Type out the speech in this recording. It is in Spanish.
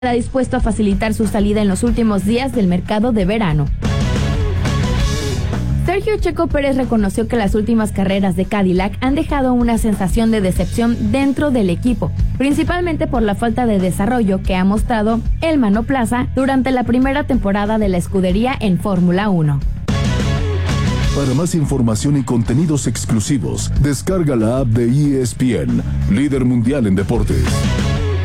Está dispuesto a facilitar su salida en los últimos días del mercado de verano. Sergio Checo Pérez reconoció que las últimas carreras de Cadillac han dejado una sensación de decepción dentro del equipo, principalmente por la falta de desarrollo que ha mostrado el monoplaza durante la primera temporada de la escudería en Fórmula 1. Para más información y contenidos exclusivos, descarga la app de ESPN, líder mundial en deportes.